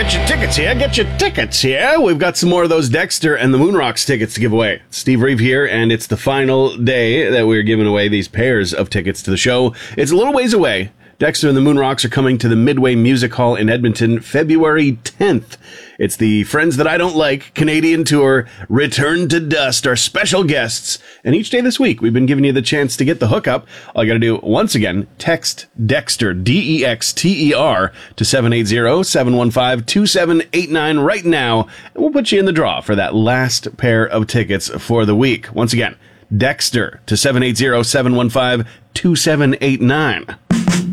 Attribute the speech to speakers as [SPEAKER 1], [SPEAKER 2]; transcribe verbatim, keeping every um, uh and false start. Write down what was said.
[SPEAKER 1] Get your tickets here, get your tickets here. We've got some more of those Dexter and the Moonrocks tickets to give away. Steve Reeve here, and it's the final day that we're giving away these pairs of tickets to the show. It's a little ways away. Dexter and the Moonrocks are coming to the Midway Music Hall in Edmonton, February tenth. It's the Friends That I Don't Like Canadian Tour, Return to Dust, our special guests. And each day this week, we've been giving you the chance to get the hookup. All you gotta do, once again, text Dexter, D E X T E R, to seven eight zero, seven one five, two seven eight nine right now, and we'll put you in the draw for that last pair of tickets for the week. Once again, Dexter to seven eight zero, seven one five, two seven eight nine.